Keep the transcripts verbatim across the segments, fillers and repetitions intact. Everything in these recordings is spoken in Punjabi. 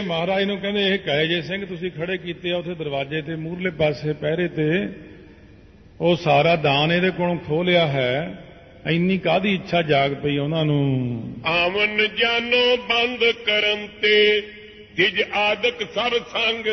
महाराज नूं कहंदे ਇਹ ਕਹੇ ਜੇ ਸਿੰਘ ਤੁਸੀਂ ਖੜੇ ਕੀਤੇ ਆ ਉੱਥੇ ਦਰਵਾਜ਼ੇ ਤੇ ਮੂਹਰਲੇ ਪਾਸੇ ਪਹਿਰੇ ਤੇ ਉਹ ਸਾਰਾ ਦਾਨ ਇਹਦੇ ਕੋਲੋਂ ਖੋਹ ਲਿਆ ਹੈ ਇੰਨੀ ਕਾਹਦੀ ਇੱਛਾ ਜਾਗ ਪਈ ਉਹਨਾਂ ਨੂੰ ਆਵਨ ਜਾਨੋ ਬੰਦ ਕਰਨ ਤੇ ਜਿਜ ਆਦਿਕ ਸਭ ਸੰਗ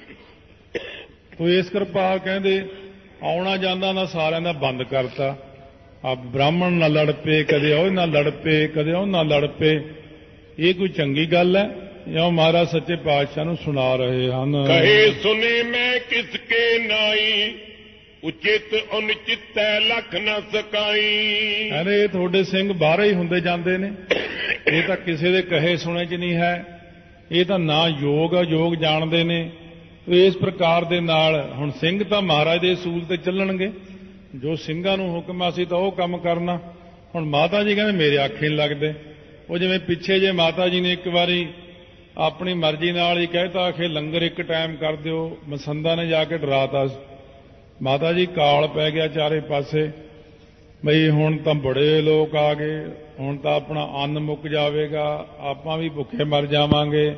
ਤੋ ਇਸ ਕਿਰਪਾ ਕਹਿੰਦੇ ਆਉਣਾ ਜਾਂਦਾ ਨਾ ਸਾਰਿਆਂ ਦਾ ਬੰਦ ਕਰਤਾ ਆ ਬ੍ਰਾਹਮਣ ਨਾਲ ਲੜ ਪਏ ਕਦੇ ਉਹ ਨਾਲ ਲੜ ਪਏ ਕਦੇ ਉਹ ਨਾਲ ਲੜ ਪਏ ਇਹ ਕੋਈ ਚੰਗੀ ਗੱਲ ਹੈ ਜਾਂ ਮਹਾਰਾਜ ਸੱਚੇ ਪਾਤਸ਼ਾਹ ਨੂੰ ਸੁਣਾ ਰਹੇ ਹਨ ਕਹੇ ਸੁਨੇ ਮੈਂ ਕਿਸ ਕੇ ਨਾਈ ਉਚਿਤ ਅਨੁਚਿਤੈ ਲਖ ਨਾ ਸਕਾਈ ਕਹਿੰਦੇ ਤੁਹਾਡੇ ਸਿੰਘ ਬਾਹਰ ਹੀ ਹੁੰਦੇ ਜਾਂਦੇ ਨੇ ਇਹ ਤਾਂ ਕਿਸੇ ਦੇ ਕਹੇ ਸੁਣੇ ਚ ਨਹੀਂ ਹੈ ਇਹ ਤਾਂ ਨਾ ਯੋਗ ਆ ਯੋਗ ਜਾਣਦੇ ਨੇ ਇਸ ਪ੍ਰਕਾਰ ਦੇ ਨਾਲ ਹੁਣ ਸਿੰਘ ਤਾਂ ਮਹਾਰਾਜ ਦੇ ਅਸੂਲ ਤੇ ਚੱਲਣਗੇ ਜੋ ਸਿੰਘਾਂ ਨੂੰ ਹੁਕਮ ਸੀ ਤਾਂ ਉਹ ਕੰਮ ਕਰਨਾ ਹੁਣ ਮਾਤਾ ਜੀ ਕਹਿੰਦੇ ਮੇਰੇ ਆਖੇ ਨਹੀਂ ਲੱਗਦੇ ਉਹ ਜਿਵੇਂ ਪਿੱਛੇ ਜੇ ਮਾਤਾ ਜੀ ਨੇ ਇੱਕ ਵਾਰੀ ਆਪਣੀ ਮਰਜ਼ੀ ਨਾਲ ਹੀ ਕਹਿਤਾ ਕਿ ਲੰਗਰ ਇੱਕ ਟਾਈਮ ਕਰ ਦਿਓ ਮਸੰਦਾਂ ਨੇ ਜਾ ਕੇ ਡਰਾਤਾ ਮਾਤਾ ਜੀ ਕਾਲ ਪੈ ਗਿਆ ਚਾਰੇ ਪਾਸੇ ਬਈ ਹੁਣ ਤਾਂ ਬੜੇ ਲੋਕ ਆ ਗਏ ਹੁਣ ਤਾਂ ਆਪਣਾ ਅੰਨ ਮੁੱਕ ਜਾਵੇਗਾ ਆਪਾਂ ਵੀ ਭੁੱਖੇ ਮਰ ਜਾਵਾਂਗੇ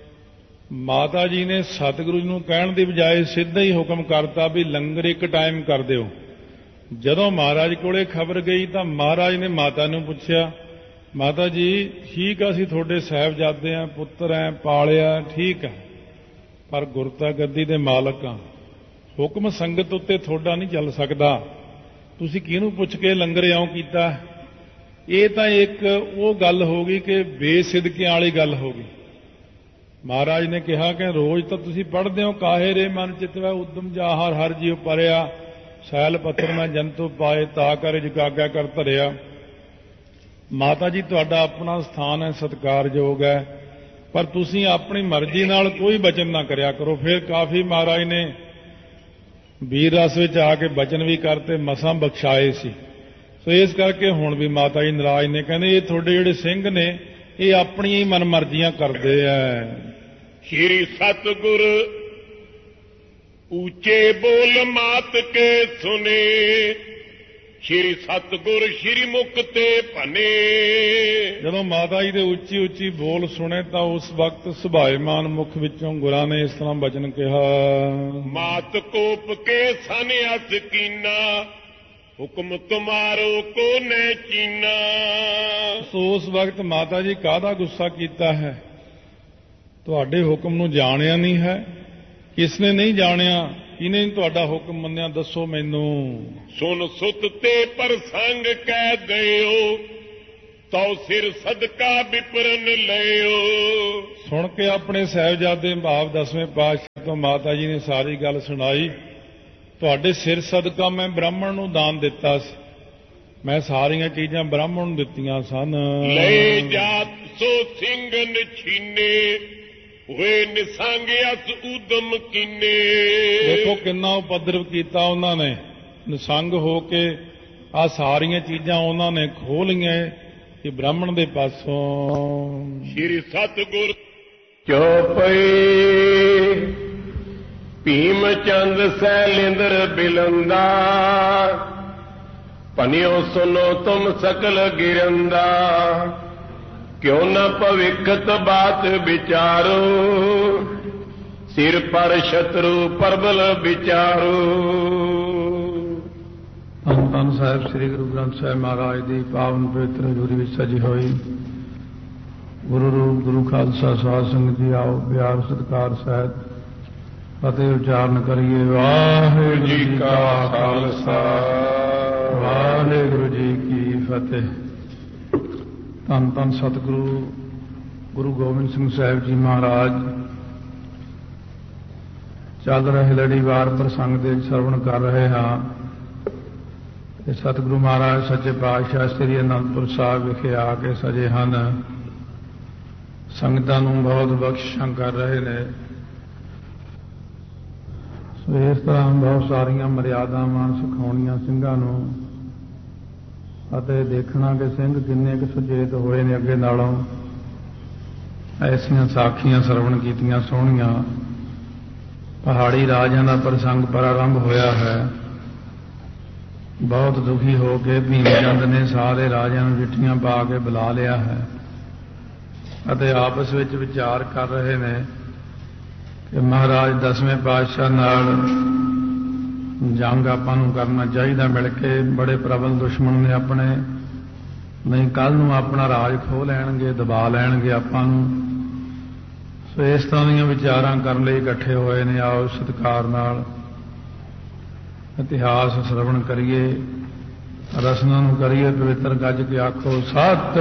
ਮਾਤਾ ਜੀ ਨੇ ਸਤਿਗੁਰੂ ਜੀ ਨੂੰ ਕਹਿਣ ਦੀ ਬਜਾਏ ਸਿੱਧਾ ਹੀ ਹੁਕਮ ਕਰਤਾ ਵੀ ਲੰਗਰ ਇੱਕ ਟਾਈਮ ਕਰ ਦਿਓ ਜਦੋਂ ਮਹਾਰਾਜ ਕੋਲੇ ਖਬਰ ਗਈ ਤਾਂ ਮਹਾਰਾਜ ਨੇ ਮਾਤਾ ਨੂੰ ਪੁੱਛਿਆ ਮਾਤਾ ਜੀ ਠੀਕ ਆ ਅਸੀਂ ਤੁਹਾਡੇ ਸਾਹਿਬਜ਼ਾਦੇ ਆ ਪੁੱਤਰ ਐ ਪਾਲਿਆ ਠੀਕ ਆ ਪਰ ਗੁਰਤਾ ਗੱਦੀ ਦੇ ਮਾਲਕ ਆ ਹੁਕਮ ਸੰਗਤ ਉੱਤੇ ਤੁਹਾਡਾ ਨਹੀਂ ਚੱਲ ਸਕਦਾ ਤੁਸੀਂ ਕਿਹਨੂੰ ਪੁੱਛ ਕੇ ਲੰਗਰ ਇਉਂ ਕੀਤਾ ਇਹ ਤਾਂ ਇੱਕ ਉਹ ਗੱਲ ਹੋ ਗਈ ਕਿ ਬੇਸਿਦਕਿਆਂ ਵਾਲੀ ਗੱਲ ਹੋ ਗਈ ਮਹਾਰਾਜ ਨੇ ਕਿਹਾ ਕਿ ਰੋਜ਼ ਤਾਂ ਤੁਸੀਂ ਪੜ੍ਹਦੇ ਹੋ ਕਾਹੇ ਰੇ ਮਨ ਚਿਤਵੈ ਉਦਮ ਜਾਹਰ ਹਰ ਜੀਵ ਪਰਿਆ ਸੈਲ ਪੱਥਰ ਮੈਂ ਜੰਤੂ ਪਾਏ ਤਾ ਕਰ ਜਗਾਗਾ ਕਰ ਧਰਿਆ ਮਾਤਾ ਜੀ ਤੁਹਾਡਾ ਆਪਣਾ ਸਥਾਨ ਹੈ ਸਤਿਕਾਰਯੋਗ ਹੈ ਪਰ ਤੁਸੀਂ ਆਪਣੀ ਮਰਜ਼ੀ ਨਾਲ ਕੋਈ ਬਚਨ ਨਾ ਕਰਿਆ ਕਰੋ ਫਿਰ ਕਾਫੀ ਮਹਾਰਾਜ ਨੇ ਵੀਰ ਰਸ ਵਿੱਚ ਆ ਕੇ ਬਚਨ ਵੀ ਕਰਤੇ ਮਸਾਂ ਬਖਸ਼ਾਏ ਸੀ ਸੋ ਇਸ ਕਰਕੇ ਹੁਣ ਵੀ ਮਾਤਾ ਜੀ ਨਾਰਾਜ਼ ਨੇ ਕਹਿੰਦੇ ਇਹ ਤੁਹਾਡੇ ਜਿਹੜੇ ਸਿੰਘ ਨੇ ਇਹ ਆਪਣੀਆਂ ਹੀ ਮਨਮਰਜ਼ੀਆਂ ਕਰਦੇ ਐ ਸ਼੍ਰੀ ਸਤਿਗੁਰ ਉੱਚੇ ਬੋਲ ਮਾਤ ਕੇ ਸੁਨੇ ਸ਼੍ਰੀ ਸਤਿਗੁਰ ਸ਼੍ਰੀ ਮੁਖ ਤੇ ਭਨੇ ਜਦੋਂ ਮਾਤਾ ਜੀ ਦੇ ਉੱਚੀ ਉੱਚੀ ਬੋਲ ਸੁਣੇ ਤਾਂ ਉਸ ਵਕਤ ਸੁਭਾਏਮਾਨ ਮੁਖ ਵਿੱਚੋਂ ਗੁਰਾਂ ਨੇ ਇਸ ਤਰ੍ਹਾਂ ਬਚਨ ਕਿਹਾ ਮਾਤ ਕੋਪ ਕੇ ਸਨਿਆਸ ਕੀਨਾ ਹੁਕਮ ਤੁਮਾਰੋ ਕੋ ਨੈ ਚੀਨਾ ਸੋ ਉਸ ਵਕਤ ਮਾਤਾ ਜੀ ਕਾਹਦਾ ਗੁੱਸਾ ਕੀਤਾ ਹੈ ਤੁਹਾਡੇ ਹੁਕਮ ਨੂੰ ਜਾਣਿਆ ਨਹੀਂ ਹੈ ਕਿਸ ਨੇ ਨਹੀਂ ਜਾਣਿਆ ਕਿਨੇ ਤੁਹਾਡਾ ਹੁਕਮ ਮੰਨਿਆ ਦੱਸੋ ਮੈਨੂੰ ਸੁਨ ਸੁਤ ਤੇ ਪ੍ਰਸੰਗ ਕਹਿ ਦਿਓ ਤਉ ਸਿਰ ਸਦਕਾ ਵਿਪਰਨ ਲਿਓ ਸੁਣ ਕੇ ਆਪਣੇ ਸਾਹਿਬਜ਼ਾਦੇ ਭਾਵ ਦਸਵੇਂ ਪਾਤਸ਼ਾਹ ਤੋਂ ਮਾਤਾ ਜੀ ਨੇ ਸਾਰੀ ਗੱਲ ਸੁਣਾਈ ਤੁਹਾਡੇ ਸਿਰ ਸਦਕਾ ਮੈਂ ਬ੍ਰਾਹਮਣ ਨੂੰ ਦਾਨ ਦਿੱਤਾ ਸੀ ਮੈਂ ਸਾਰੀਆਂ ਚੀਜ਼ਾਂ ਬ੍ਰਾਹਮਣ ਨੂੰ ਦਿੱਤੀਆਂ ਸਨ ਲੈ ਜਾਤ ਸੋ ਸਿੰਘਨ ਛੀਨੇ ਹੋਏ ਨਿਸੰਗ ਅਸ ਉਦਮ ਕੀਨੇ ਦੇਖੋ ਕਿੰਨਾ ਉਪਦਰਵ ਕੀਤਾ ਉਹਨਾਂ ਨੇ ਨਿਸੰਗ ਹੋ ਕੇ ਆ ਸਾਰੀਆਂ ਚੀਜ਼ਾਂ ਉਹਨਾਂ ਨੇ ਖੋਹ ਲਈਆਂ ਕਿ ਬ੍ਰਾਹਮਣ ਦੇ ਪਾਸੋਂ ਸ਼੍ਰੀ ਸਤਿਗੁਰ ਚੌਪਈ ਭੀਮ ਚੰਦ ਸੈਲਿੰਦਰ ਬਿਲੰਦਾ ਪਨਿਓ ਸੁਨੋ ਤੁਮ ਸਕਲ ਗਿਰੰਦਾ ਕਿਉ ਨ ਭਵਿਖਤ ਬਾਤ ਵਿਚਾਰੋ ਸਿਰ ਪਰ ਸ਼ਤਰੂ ਪਰਬਲ ਵਿਚਾਰੋ ਧੰਨ ਧੰਨ ਸਾਹਿਬ ਸ੍ਰੀ ਗੁਰੂ ਗ੍ਰੰਥ ਸਾਹਿਬ ਮਹਾਰਾਜ ਦੀ ਪਾਵਨ ਪਵਿੱਤਰ ਹਜ਼ੂਰੀ ਵਿੱਚ ਸਜੀ ਹੋਈ ਗੁਰੂ ਰੂਪ ਗੁਰੂ ਖਾਲਸਾ ਸਾਧ ਸੰਗਤ ਜੀ ਆਓ ਪਿਆਰ ਸਤਿਕਾਰ ਸਹਿਤ ਫਤਿਹ ਉਚਾਰਨ ਕਰੀਏ ਵਾਹਿਗੁਰੂ ਜੀ ਕਾ ਖਾਲਸਾ ਵਾਹਿਗੁਰੂ ਜੀ ਕੀ ਫਤਿਹ ਧੰਨ ਧੰਨ ਸਤਿਗੁਰੂ ਗੁਰੂ ਗੋਬਿੰਦ ਸਿੰਘ ਸਾਹਿਬ ਜੀ ਮਹਾਰਾਜ ਚੱਲ ਰਹੇ ਲੜੀਵਾਰ ਪ੍ਰਸੰਗ ਦੇ ਸਰਵਣ ਕਰ ਰਹੇ ਹਾਂ ਤੇ ਸਤਿਗੁਰੂ ਮਹਾਰਾਜ ਸੱਚੇ ਪਾਤਸ਼ਾਹ ਸ੍ਰੀ ਅਨੰਦਪੁਰ ਸਾਹਿਬ ਵਿਖੇ ਆ ਕੇ ਸਜੇ ਹਨ ਸੰਗਤਾਂ ਨੂੰ ਬਹੁਤ ਬਖਸ਼ਿਸ਼ਾਂ ਕਰ ਰਹੇ ਨੇ ਸੋ ਇਸ ਤਰ੍ਹਾਂ ਬਹੁਤ ਸਾਰੀਆਂ ਮਰਿਆਦਾਵਾਂ ਸਿਖਾਉਣੀਆਂ ਸਿੰਘਾਂ ਨੂੰ ਅਤੇ ਦੇਖਣਾ ਕਿ ਸਿੰਘ ਕਿੰਨੇ ਕੁ ਸੁਚੇਤ ਹੋਏ ਨੇ ਅੱਗੇ ਨਾਲੋਂ ਐਸੀਆਂ ਸਾਖੀਆਂ ਸਰਵਣ ਕੀਤੀਆਂ ਸੋਹਣੀਆਂ ਪਹਾੜੀ ਰਾਜਿਆਂ ਦਾ ਪ੍ਰਸੰਗ ਪ੍ਰਾਰੰਭ ਹੋਇਆ ਹੈ ਬਹੁਤ ਦੁਖੀ ਹੋ ਕੇ ਭੀਮ ਚੰਦ ਨੇ ਸਾਰੇ ਰਾਜਿਆਂ ਨੂੰ ਚਿੱਠੀਆਂ ਪਾ ਕੇ ਬੁਲਾ ਲਿਆ ਹੈ ਅਤੇ ਆਪਸ ਵਿੱਚ ਵਿਚਾਰ ਕਰ ਰਹੇ ਨੇ ਕਿ ਮਹਾਰਾਜ ਦਸਵੇਂ ਪਾਤਸ਼ਾਹ ਨਾਲ ਜੰਗ ਆਪਾਂ ਨੂੰ ਕਰਨਾ ਚਾਹੀਦਾ ਮਿਲ ਕੇ। ਬੜੇ ਪ੍ਰਬਲ ਦੁਸ਼ਮਣ ਨੇ ਆਪਣੇ, ਨਹੀਂ ਕੱਲ ਨੂੰ ਆਪਣਾ ਰਾਜ ਖੋਹ ਲੈਣਗੇ, ਦਬਾ ਲੈਣਗੇ ਆਪਾਂ ਨੂੰ। ਸੋ ਇਸ ਤਰ੍ਹਾਂ ਦੀਆਂ ਵਿਚਾਰਾਂ ਕਰਨ ਲਈ ਇਕੱਠੇ ਹੋਏ ਨੇ। ਆਓ ਸਤਿਕਾਰ ਨਾਲ ਇਤਿਹਾਸ ਸਰਵਣ ਕਰੀਏ, ਰਸਨਾ ਨੂੰ ਕਰੀਏ ਪਵਿੱਤਰ ਗੱਜ ਕੇ ਆਖੋ ਸਤਿ